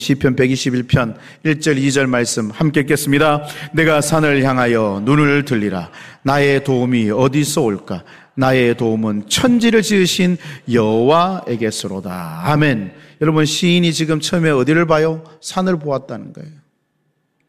시편 121편 1절 2절 말씀 함께 읽겠습니다. 내가 산을 향하여 눈을 들리라. 나의 도움이 어디서 올까? 나의 도움은 천지를 지으신 여호와에게서로다. 아멘. 여러분, 시인이 지금 처음에 어디를 봐요? 산을 보았다는 거예요.